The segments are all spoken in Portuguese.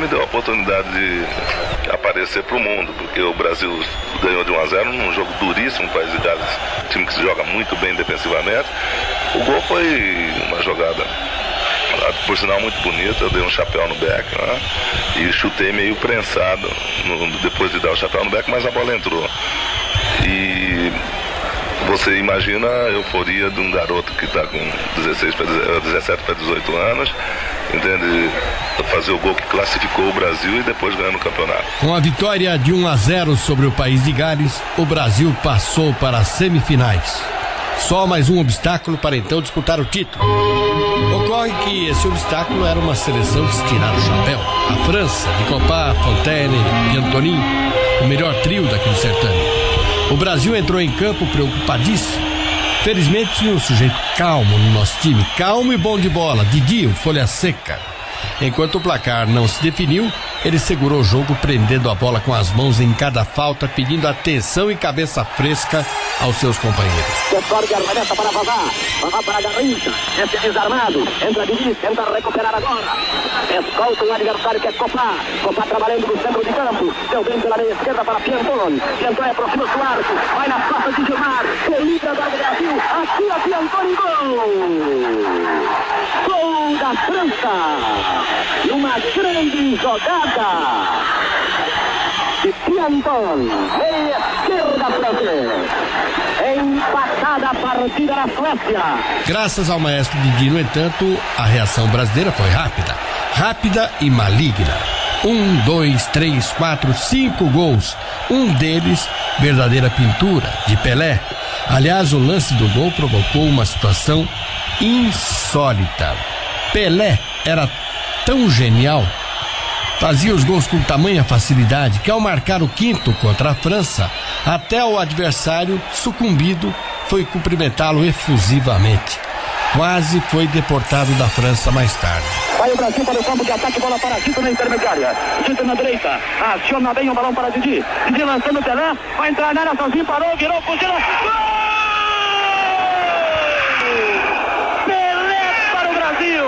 me deu a oportunidade de aparecer para o mundo, porque o Brasil ganhou de 1-0 num jogo duríssimo, o País de Gales, time que se joga muito bem defensivamente. O gol foi uma jogada, por sinal, muito bonita. Eu dei um chapéu no Beck, né? E chutei meio prensado depois de dar o chapéu no Beck, mas a bola entrou. E você imagina a euforia de um garoto que está com 17 para 18 anos, entende? Fazer o gol que classificou o Brasil e depois ganhando o campeonato. Com a vitória de 1-0 sobre o País de Gales, o Brasil passou para as semifinais. Só mais um obstáculo para então disputar o título. Ocorre que esse obstáculo era uma seleção de se tirar o chapéu. A França, de Copa, Fontaine e Antonin, o melhor trio daquele certame. O Brasil entrou em campo preocupadíssimo. Felizmente tinha um sujeito calmo no nosso time, calmo e bom de bola, Didi, o folha seca. Enquanto o placar não se definiu, ele segurou o jogo, prendendo a bola com as mãos em cada falta, pedindo atenção e cabeça fresca aos seus companheiros. Descorre, arremessa para Vavá. Vavá para Garrincha. Esse desarmado. Entra Didi, tenta recuperar agora. Escolta o adversário que é Copá. Copá trabalhando no centro de campo. Deu bem pela meia esquerda para Piantoni. Piantoni aproxima do arco. Vai na costa de Gilmar. O líder do Brasil. Atira Piantoni. Gol! Gol da França! Numa grande jogada de Piantoni, meia esquerda francês. Empatada a partida na Suécia. Graças ao maestro Didi, no entanto, a reação brasileira foi rápida e maligna. 1, 2, 3, 4, 5 gols. Um deles, verdadeira pintura de Pelé. Aliás, o lance do gol provocou uma situação insólita. Pelé era tão genial, fazia os gols com tamanha facilidade, que ao marcar o quinto contra a França, até o adversário, sucumbido, foi cumprimentá-lo efusivamente. Quase foi deportado da França mais tarde. Vai o Brasil para o campo de ataque, bola para Tito na intermediária. Tito na direita, aciona bem o balão para Didi. Didi lançando o Pelé, vai entrar na área sozinho, parou, virou, fugiu. Pelé para o Brasil.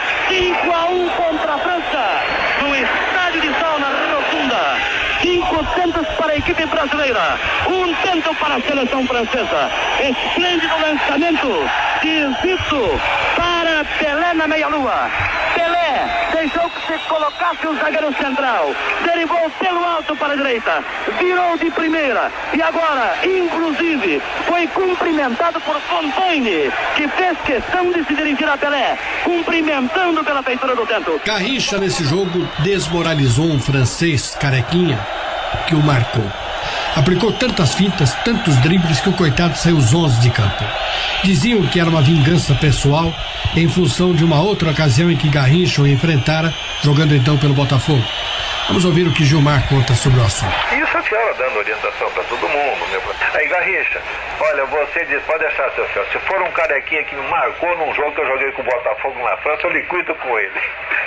5-1 contra a França, no estádio de Sauna Rotunda. 5 tentos para a equipe brasileira, 1 tento para a seleção francesa. Esplêndido lançamento de Zito para Pelé na meia-lua. Pelé deixou que se colocasse o zagueiro central, derivou pelo alto para a direita, virou de primeira e agora, inclusive, foi cumprimentado por Fontaine, que fez questão de se dirigir a Pelé, cumprimentando pela feitura do tento. Garrincha nesse jogo desmoralizou um francês carequinha que o marcou. Aplicou tantas fintas, tantos dribles que o coitado saiu zonzo de campo. Diziam que era uma vingança pessoal em função de uma outra ocasião em que Garrincha o enfrentara, jogando então pelo Botafogo. Vamos ouvir o que Gilmar conta sobre o assunto. Isso eu estava dando orientação para todo mundo. Aí, Garrincha, olha, você diz, pode deixar, seu senhor, se for um carequinha que me marcou num jogo que eu joguei com o Botafogo na França, eu liquido com ele.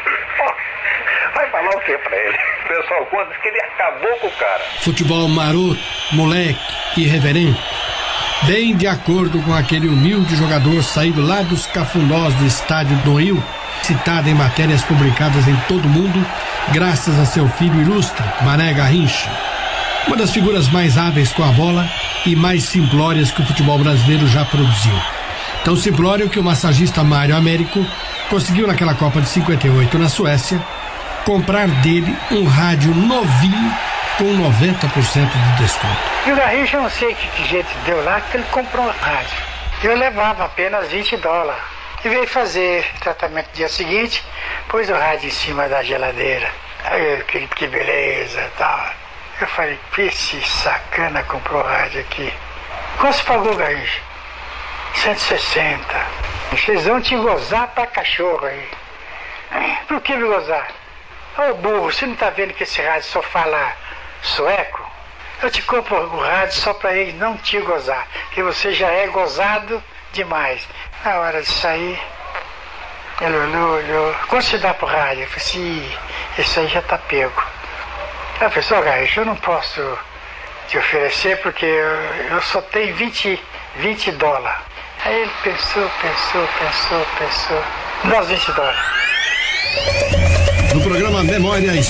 Vai falar o que pra ele? O pessoal conta que ele acabou com o cara. Futebol maroto, moleque, irreverente. Bem de acordo com aquele humilde jogador saído lá dos cafundós do estádio do Rio, citado em matérias publicadas em todo o mundo, graças a seu filho ilustre, Mané Garrincha. Uma das figuras mais hábeis com a bola e mais simplórias que o futebol brasileiro já produziu. Tão simplório que o massagista Mário Américo conseguiu naquela Copa de 58 na Suécia comprar dele um rádio novinho com 90% de desconto. E o Garrincha, eu não sei que jeito deu lá, que ele comprou um rádio. Eu levava apenas $20. E veio fazer tratamento no dia seguinte, pôs o rádio em cima da geladeira. Aí, que beleza e tal. Eu falei, esse sacana comprou o rádio aqui. Quanto você pagou, Garrincha? 160. Vocês vão te gozar pra cachorro aí. Por que me gozar? Ô burro, você não tá vendo que esse rádio só fala sueco? Eu te compro o rádio só pra ele não te gozar, que você já é gozado demais. Na hora de sair, ele olhou. Quanto você dá pro rádio? Eu falei assim, esse aí já tá pego. Aí eu falei, Garrincha, eu não posso te oferecer porque eu só tenho $20. Aí ele pensou. Dá os $20. No programa Memória